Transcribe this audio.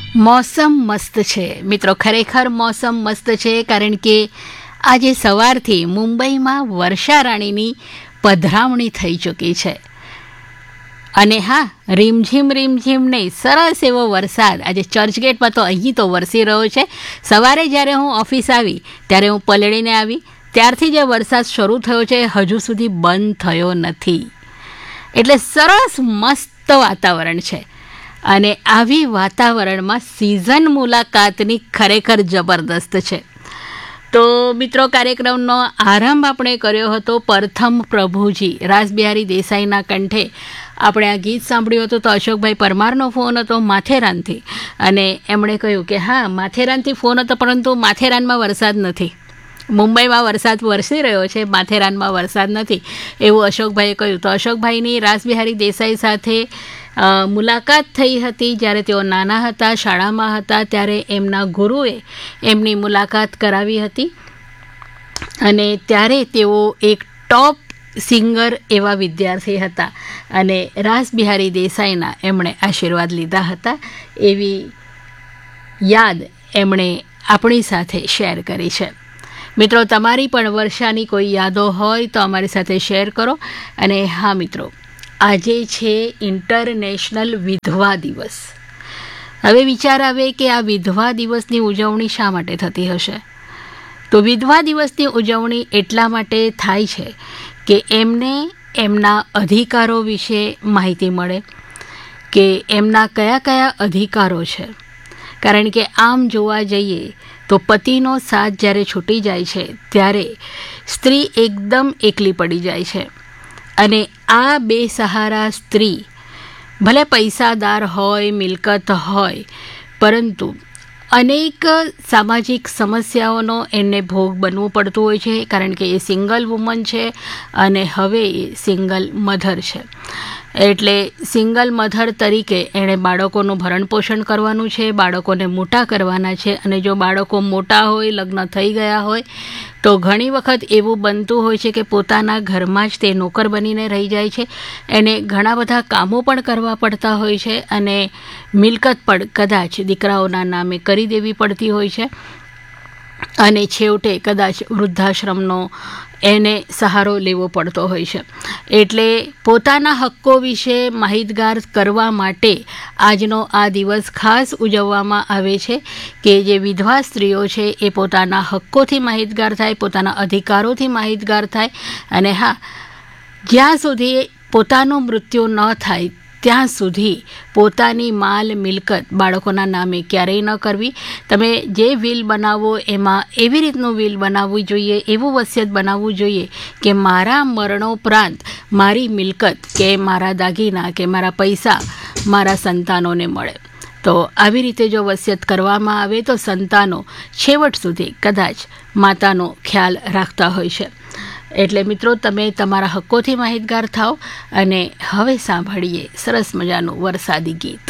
મોસમ મસ્ત છે મિત્રો, ખરેખર મોસમ મસ્ત છે, કારણ કે આજે સવારથી મુંબઈમાં વર્ષા રાણીની પધરામણી થઈ ચૂકી છે. અને હા, રીમઝીમ નહીં, સરસ એવો વરસાદ આજે ચર્ચગેટમાં તો અહીં તો વરસી રહ્યો છે. સવારે જ્યારે હું ઓફિસ આવી ત્યારે હું પલળીને આવી, ત્યારથી જે વરસાદ શરૂ થયો છે હજુ સુધી બંધ થયો નથી. એટલે સરસ મસ્ત વાતાવરણ છે. અને આવી વાતાવરણમાં સિઝન મુલાકાતની ખરેખર જબરદસ્ત છે. તો મિત્રો, કાર્યક્રમનો આરંભ આપણે કર્યો હતો પ્રથમ પ્રભુજી રાસબિહારી દેસાઈના કંઠે. આપણે આ ગીત સાંભળ્યું હતું તો અશોકભાઈ પરમારનો ફોન હતો માથેરાનથી, અને એમણે કહ્યું કે હા, માથેરાનથી ફોન હતો, પરંતુ માથેરાનમાં વરસાદ નથી. મુંબઈમાં વરસાદ વરસી રહ્યો છે, માથેરાનમાં વરસાદ નથી, એવું અશોકભાઈએ કહ્યું. તો અશોકભાઈની રાસબિહારી દેસાઈ સાથે મુલાકાત થઈ હતી જ્યારે તેઓ નાના હતા, શાળામાં હતા, ત્યારે એમના ગુરુએ એમની મુલાકાત કરાવી હતી. અને ત્યારે તેઓ એક ટોપ સિંગર એવા વિદ્યાર્થી હતા, અને રાસબિહારી દેસાઈના એમણે આશીર્વાદ લીધા હતા. એવી યાદ એમણે આપણી સાથે શેર કરી છે. મિત્રો, તમારી પણ વર્ષાની કોઈ યાદો હોય તો અમારી સાથે શેર કરો. અને હા મિત્રો, આજે છે ઇન્ટરનેશનલ વિધવા દિવસ. હવે વિચાર આવે કે આ વિધવા દિવસની ઉજવણી શા માટે થતી હશે? તો વિધવા દિવસની ઉજવણી એટલા માટે થાય છે કે એમને એમના અધિકારો વિશે માહિતી મળે, કે એમના કયા કયા અધિકારો છે. કારણ કે આમ જોવા જઈએ તો પતિનો સાથ જ્યારે છૂટી જાય છે ત્યારે સ્ત્રી એકદમ એકલી પડી જાય છે. અને આ બેસહારા સ્ત્રી ભલે પૈસાદાર હોય, મિલકત હોય, પરંતુ અનેક સામાજિક સમસ્યાઓનો એને ભોગ બનવું પડતું હોય છે, કારણ કે એ સિંગલ વુમન છે અને હવે એ સિંગલ મધર છે. એટલે સિંગલ મધર તરીકે એણે બાળકોનું ભરણ પોષણ કરવાનું છે, બાળકોને મોટા કરવાના છે. અને જો બાળકો મોટા હોય, લગ્ન થઈ ગયા હોય, તો ઘણી વખત એવું બનતું હોય છે કે પોતાના ઘરમાં જ તે નોકર બનીને રહી જાય છે. એને ઘણા બધા કામો પણ કરવા પડતા હોય છે, અને મિલકત પણ કદાચ દીકરાઓના નામે કરી દેવી પડતી હોય છે. અને છેવટે કદાચ વૃદ્ધાશ્રમનો એને સહારો લેવો પડતો હોય છે. એટલે પોતાના હક્કો વિશે માહિતગાર કરવા માટે આજનો આ દિવસ ખાસ ઉજવવામાં આવે છે, કે જે વિધવા સ્ત્રીઓ છે એ પોતાના હક્કોથી માહિતગાર થાય, પોતાના અધિકારોથી માહિતગાર થાય. અને હા, જ્યાં સુધી પોતાનું મૃત્યુ ન થાય ત્યાં સુધી પોતાની માલ મિલકત બાળકોના નામે ક્યારેય ન કરવી. તમે જે વિલ બનાવો એમાં એવી રીતનું વિલ બનાવવું જોઈએ, એવું વસિયત બનાવવું જોઈએ કે મારા મરણોપરાંત મારી મિલકત કે મારા દાગીના કે મારા પૈસા મારા સંતાનોને મળે. તો આવી રીતે જો વસિયત કરવામાં આવે તો સંતાનો છેવટ સુધી કદાચ માતાનો ખ્યાલ રાખતા હોય છે. એટલે મિત્રો, તમે તમારા હક્કોથી માહિતગાર થાઓ. અને હવે સાંભળીએ સરસ મજાનું વરસાદી ગીત.